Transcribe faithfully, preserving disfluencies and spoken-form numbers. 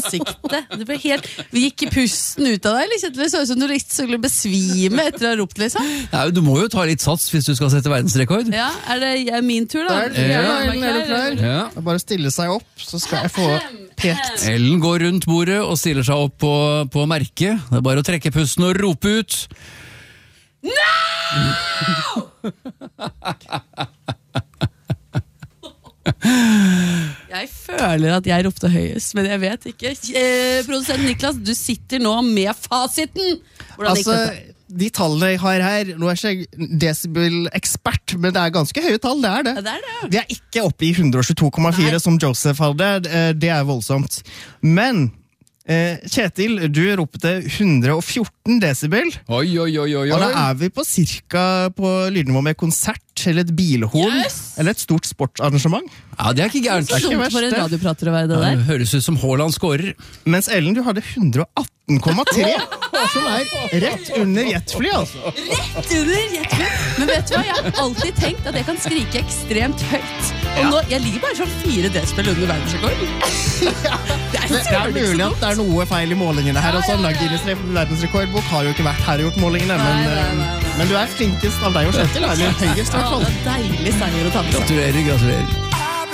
ansiktet. Du ble helt, vi gikk i pusten ut av deg, eller kjente det så ut som du skulle besvime etter å ha ropt, liksom. Ja, du må jo ta litt sats hvis du skal sette verdensrekord. Ja, er det min tur da? Der, ja, Ellen, er du klar? Ja. Bare stille seg opp, så skal jeg få pekt. Ellen går rundt bordet og stiller seg opp på, på merket. Det er bare å trekke pusten og rope ut. No! Jeg føler at jeg ropte høyest, men jeg vet ikke. Eh, produsent Niklas, du sitter nå med fasiten. Hvordan gikk Altså, dette? de tallene jeg har her, nå er jeg ikke decibel-ekspert, men det er ganske høye tall, det er det. Ja, det er det. Vi er ikke oppe i hundre og tjueto komma fire som Joseph hadde, det er voldsomt. Men eh, Kjetil, du ropte hundre og fjorten decibel, Oi, oi, oi, oi, og da oi. er vi på cirka på lydnivå med konsert, eller et bilhorn, Yes! eller et stort sportsarrangement. Ja, det er ikke gærent. Så ikke dumt verst, for en det. radioprater å være det Ja, der. det høres ut som Haaland scorer. Mens Ellen, du hadde hundre og atten komma tre, som er rett under jetfly, altså. Rett under jetfly. Men vet du hva, jeg har alltid tenkt at jeg kan skrike ekstremt høyt. Og nå, jeg ligger bare sånn fire decibel under verdensrekord. Det er Det er søren ikke mulig så at det er noe feil i målingene her. Også Guinness verdensrekordbok har jo ikke vært her og gjort målingene, men, Nei, nei, nei, nei. men du er flinkest av deg og Kjetil, eller høyest i hvert fall. Ja, det er deilig seier å ta med seg. Gratulerer, gratulerer.